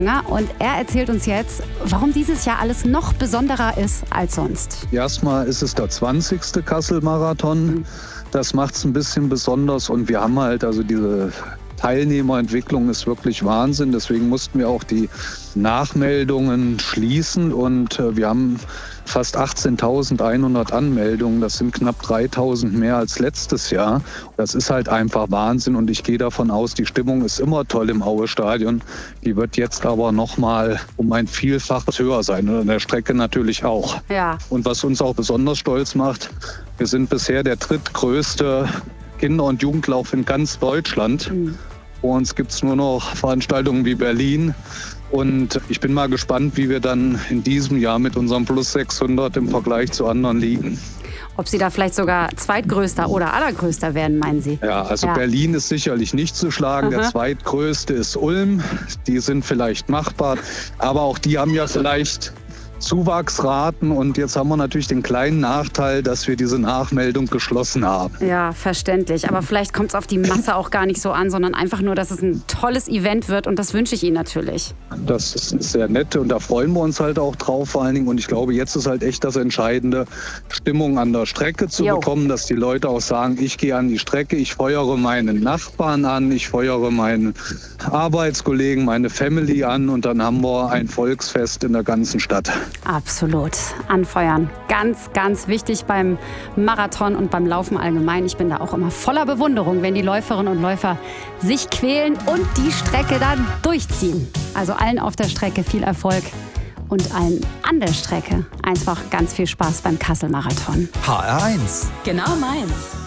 Ja, und er erzählt uns jetzt, warum dieses Jahr alles noch besonderer ist als sonst. Erstmal ist es der 20. Kassel-Marathon. Das macht es ein bisschen besonders und wir haben halt also diese Teilnehmerentwicklung ist wirklich Wahnsinn. Deswegen mussten wir auch die Nachmeldungen schließen und wir haben fast 18.100 Anmeldungen. Das sind knapp 3.000 mehr als letztes Jahr. Das ist halt einfach Wahnsinn und ich gehe davon aus, die Stimmung ist immer toll im Aue-Stadion. Die wird jetzt aber nochmal um ein Vielfaches höher sein und an der Strecke natürlich auch. Ja. Und was uns auch besonders stolz macht, wir sind bisher der drittgrößte Kinder- und Jugendlauf in ganz Deutschland. Bei uns gibt es nur noch Veranstaltungen wie Berlin. Und ich bin mal gespannt, wie wir dann in diesem Jahr mit unserem Plus 600 im Vergleich zu anderen liegen. Ob Sie da vielleicht sogar zweitgrößter oder allergrößter werden, meinen Sie? Ja, also Berlin ist sicherlich nicht zu schlagen. Der zweitgrößte ist Ulm. Die sind vielleicht machbar. Aber auch die haben ja vielleicht Zuwachsraten und jetzt haben wir natürlich den kleinen Nachteil, dass wir diese Nachmeldung geschlossen haben. Ja, verständlich. Aber vielleicht kommt es auf die Masse auch gar nicht so an, sondern einfach nur, dass es ein tolles Event wird und das wünsche ich Ihnen natürlich. Das ist sehr nett und da freuen wir uns halt auch drauf vor allen Dingen und ich glaube, jetzt ist halt echt das Entscheidende, Stimmung an der Strecke zu bekommen, dass die Leute auch sagen, ich gehe an die Strecke, ich feuere meinen Nachbarn an, ich feuere meinen Arbeitskollegen, meine Family an und dann haben wir ein Volksfest in der ganzen Stadt. Absolut. Anfeuern. Ganz, ganz wichtig beim Marathon und beim Laufen allgemein. Ich bin da auch immer voller Bewunderung, wenn die Läuferinnen und Läufer sich quälen und die Strecke dann durchziehen. Also allen auf der Strecke viel Erfolg und allen an der Strecke einfach ganz viel Spaß beim Kassel-Marathon. HR1. Genau meins.